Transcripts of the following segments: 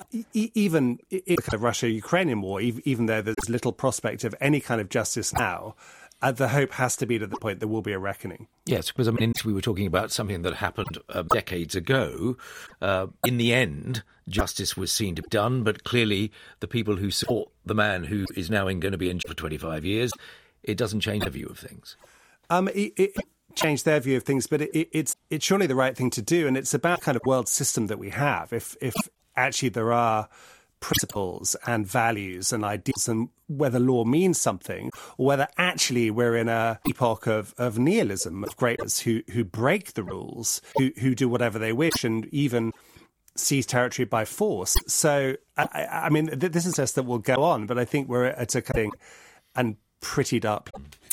even in the kind of Russia-Ukrainian war, even though there's little prospect of any kind of justice now, the hope has to be to the point there will be a reckoning. Yes, because we were talking about something that happened decades ago. In the end, justice was seen to be done, but clearly the people who support the man who is now going to be in jail for 25 years, it doesn't change their view of things. It changed their view of things, but it's surely the right thing to do, and it's about kind of world system that we have. If actually there are principles and values and ideals, and whether law means something, or whether actually we're in a epoch of nihilism, of greatness who break the rules, who do whatever they wish, and even seize territory by force. So, I mean, this is just that will go on, but I think we're at a cutting and pretty dark.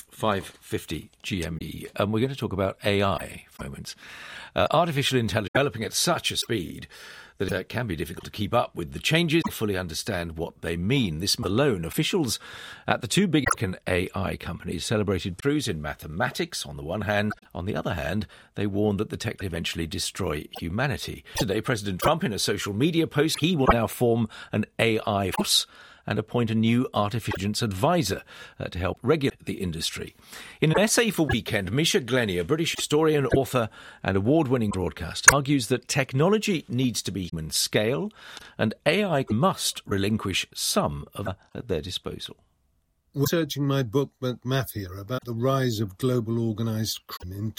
5:50 GMT, and we're going to talk about AI for a moment. Artificial intelligence developing at such a speed that it can be difficult to keep up with the changes, fully understand what they mean. This alone, officials at the two big AI companies celebrated breakthroughs in mathematics on the one hand. On the other hand, they warned that the tech will eventually destroy humanity. Today, President Trump, in a social media post, he will now form an AI force and appoint a new artificial intelligence advisor to help regulate the industry. In an essay for Weekend, Misha Glenny, a British historian, author and award-winning broadcaster, argues that technology needs to be human scale and AI must relinquish some of at their disposal. Researching my book, McMafia, about the rise of global organised crime in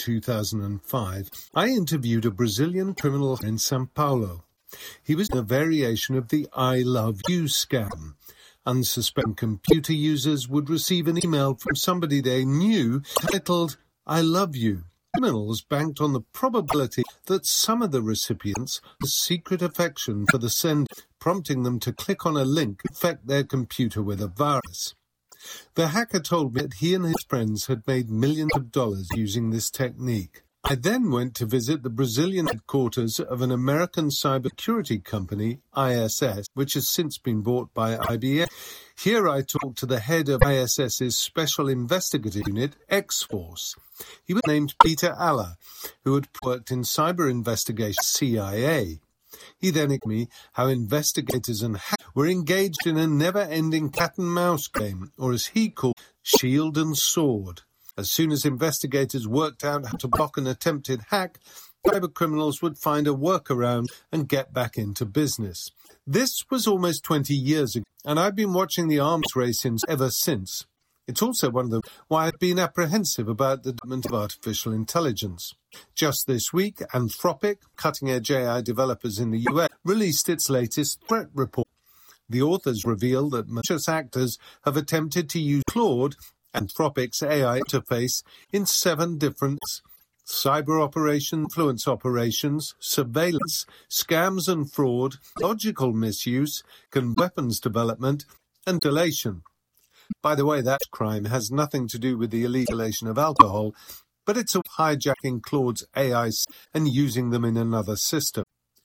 2005, I interviewed a Brazilian criminal in São Paulo. He was a variation of the I Love You scam. Unsuspecting computer users would receive an email from somebody they knew titled, I love you. Criminals banked on the probability that some of the recipients had a secret affection for the sender, prompting them to click on a link to infect their computer with a virus. The hacker told me that he and his friends had made millions of dollars using this technique. I then went to visit the Brazilian headquarters of an American cybersecurity company, ISS, which has since been bought by IBM. Here I talked to the head of ISS's Special Investigative Unit, X-Force. He was named Peter Aller, who had worked in cyber investigation CIA. He then asked me how investigators and hackers were engaged in a never-ending cat-and-mouse game, or as he called, shield and sword. As soon as investigators worked out how to block an attempted hack, cybercriminals would find a workaround and get back into business. This was almost 20 years ago, and I've been watching the arms race ever since. It's also one of the why I've been apprehensive about the development of artificial intelligence. Just this week, Anthropic, cutting-edge AI developers in the US, released its latest threat report. The authors reveal that malicious actors have attempted to use Claude, Anthropic's AI interface, in 7 different cyber operations, influence operations, surveillance, scams and fraud, logical misuse, weapons development, and deletion. By the way, that crime has nothing to do with the illegalization of alcohol, but it's a hijacking Claude's AI and using them in another system.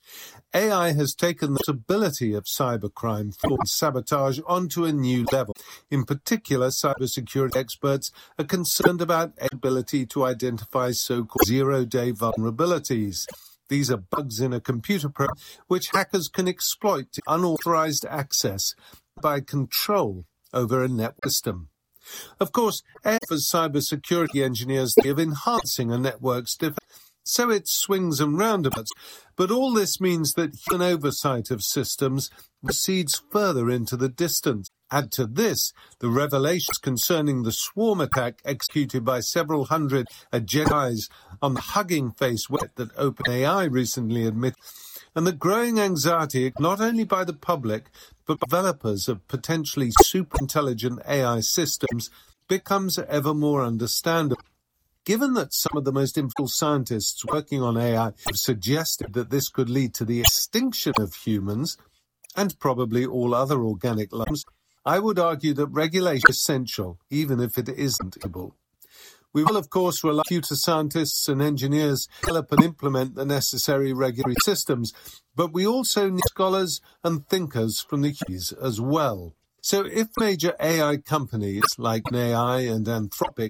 AI has taken the stability of cybercrime, fraud, and sabotage onto a new level. In particular, cybersecurity experts are concerned about ability to identify so-called zero-day vulnerabilities. These are bugs in a computer program which hackers can exploit to unauthorized access by control over a network system. Of course, AI offers cybersecurity engineers the way of enhancing a network's defense. So it swings and roundabouts, but all this means that human oversight of systems recedes further into the distance. Add to this the revelations concerning the swarm attack executed by several hundred Jedis on the Hugging Face website that OpenAI recently admitted, and the growing anxiety not only by the public but developers of potentially super-intelligent AI systems becomes ever more understandable. Given that some of the most influential scientists working on AI have suggested that this could lead to the extinction of humans and probably all other organic lives, I would argue that regulation is essential, even if it isn't able. We will, of course, rely on computer scientists and engineers to develop and implement the necessary regulatory systems, but we also need scholars and thinkers from the humanities as well. So if major AI companies like OpenAI and Anthropic